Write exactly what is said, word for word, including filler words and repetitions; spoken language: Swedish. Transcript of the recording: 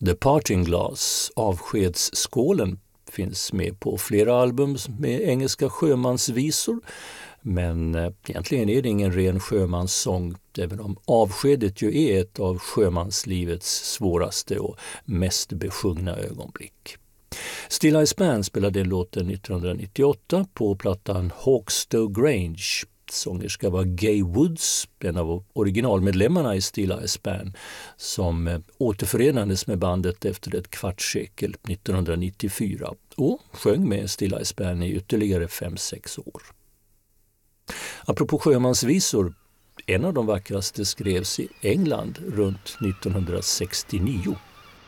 The Parting Glass, avskedsskålen, finns med på flera album med engelska sjömansvisor. Men eh, egentligen är det ingen ren sjömanssång, även om avskedet ju är ett av sjömanslivets svåraste och mest besjungna ögonblick. Still I Span spelade den låten nittonhundranittioåtta på plattan Hawkstow Grange. Sångerska var Gay Woods, en av originalmedlemmarna i Still I Span, som eh, återförenades med bandet efter ett kvartssekel nittonhundranittiofyra och sjöng med Still I Span i ytterligare fem sex år. Apropå sjömansvisor, en av de vackraste skrevs i England runt nittonhundrasextionio.